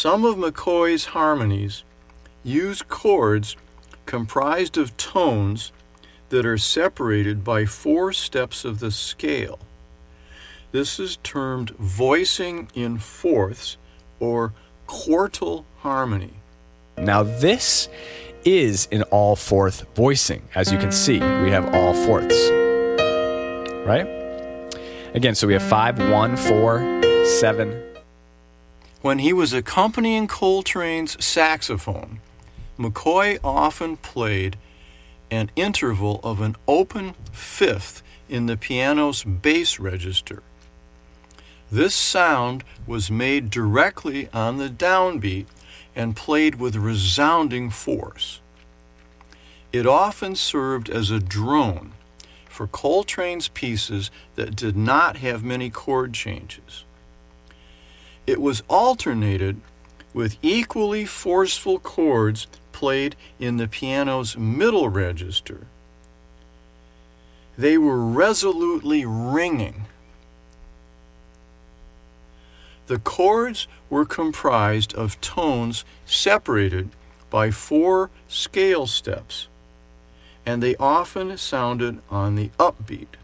Some of McCoy's harmonies use chords comprised of tones that are separated by 4 steps of the scale. This is termed voicing in fourths or quartal harmony. Now this is an all-fourth voicing. As you can see, we have all fourths, right? Again, so we have 5, 1, 4, 7. When he was accompanying Coltrane's saxophone, McCoy often played an interval of an open fifth in the piano's bass register. This sound was made directly on the downbeat and played with resounding force. It often served as a drone for Coltrane's pieces that did not have many chord changes. It was alternated with equally forceful chords played in the piano's middle register. They were resolutely ringing. The chords were comprised of tones separated by 4 scale steps, and they often sounded on the upbeat.